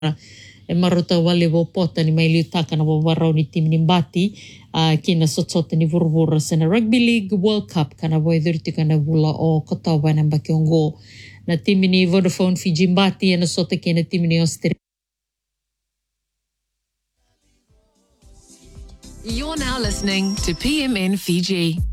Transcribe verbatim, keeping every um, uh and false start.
e marota wale wo pota ni mai liu taka na wo warau ni timi ni Mbati uh, kina sotsota ni vurvura sana Rugby League World Cup kana wo idhurti kana vula o kotawa na mbakiongo na timi ni Vodafone Fiji Mbati na sota kina timi ni Australia. You're now listening to P M N Fiji.